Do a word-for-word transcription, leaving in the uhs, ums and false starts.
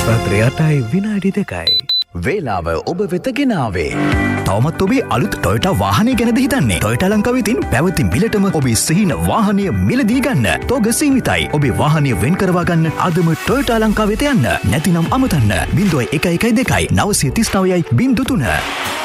රාත්‍රයටයි විනාඩි දෙකයි. වේලාව ඔබ වෙත ගෙනාවේ. තවමත් ඔබේ අලුත් ටොයටා වාහනය ගැනද හිතන්නේ? ටොයටා ලංකාව විසින් පැවති මිලටම ඔබේ සිහින වාහනය මිලදී ගන්න. තෝග සීමිතයි. ඔබේ වාහනය වෙන් කරවා ගන්න අදම ටොයටා ලංකාව වෙත යන්න. නැතිනම් අමතන්න. බිංදුව එක එකයි දෙකයි නවසිය තිස් නවයයි බිංදු තුන.